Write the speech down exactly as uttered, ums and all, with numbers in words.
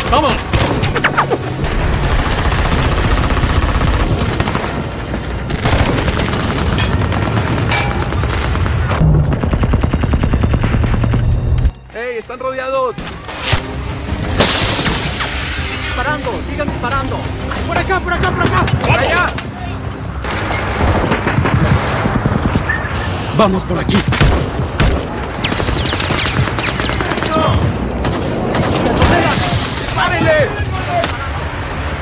¡Vamos! ¡Ey! ¡Están rodeados! ¡Disparando! ¡Sigan disparando! ¡Por acá, por acá, por acá! ¡Por allá! ¡Vamos por aquí! ¡Párenle!